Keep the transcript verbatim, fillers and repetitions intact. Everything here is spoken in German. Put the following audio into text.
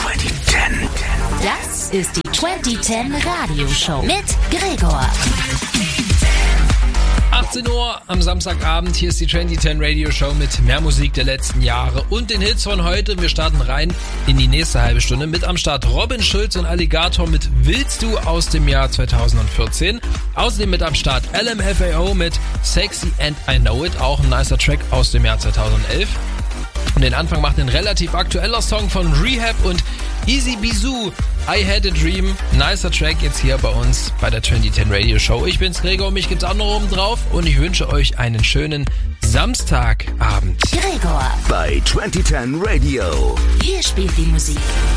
zwanzig zehn. Das ist die zwanzig zehn Radioshow mit Gregor. achtzehn Uhr am Samstagabend, hier ist die zwanzig zehn Radio Show mit mehr Musik der letzten Jahre und den Hits von heute. Wir starten rein in die nächste halbe Stunde. Mit am Start Robin Schulz und Alligator mit Willst du aus dem Jahr zweitausendvierzehn. Außerdem mit am Start L M F A O mit Sexy and I Know It, auch ein nicer Track aus dem Jahr zweitausendelf. Und den Anfang macht ein relativ aktueller Song von Rehab und Easy Bisou, I Had a Dream. Nicer Track jetzt hier bei uns bei der zwanzig zehn Radio Show. Ich bin's Gregor, mich gibt's auch noch oben drauf und ich wünsche euch einen schönen Samstagabend. Gregor Bei zwanzig zehn Radio. Hier spielt die Musik.